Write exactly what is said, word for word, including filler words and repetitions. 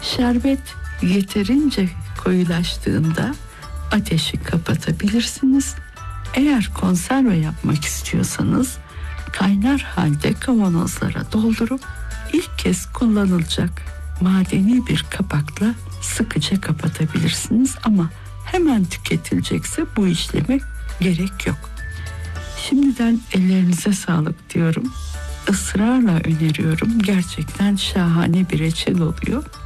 Şerbet yeterince koyulaştığında ateşi kapatabilirsiniz. Eğer konserve yapmak istiyorsanız kaynar halde kavanozlara doldurup ilk kez kullanılacak madeni bir kapakla sıkıca kapatabilirsiniz. Ama hemen tüketilecekse bu işleme gerek yok. Şimdiden ellerinize sağlık diyorum. Israrla öneriyorum. Gerçekten şahane bir reçel oluyor.